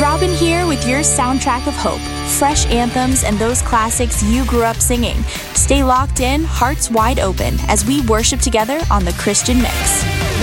Robin here with your soundtrack of hope. Fresh anthems and those classics you grew up singing. Stay locked in, hearts wide open, as we worship together on The Christian Mix.